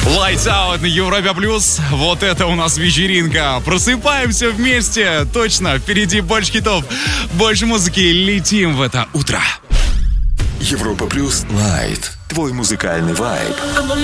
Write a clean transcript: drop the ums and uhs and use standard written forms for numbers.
Lights Out на Европе Плюс. Вот это у нас вечеринка. Просыпаемся вместе. Точно, впереди больше хитов, больше музыки. Летим в это утро. Европа Плюс Лайт. Твой музыкальный вайб.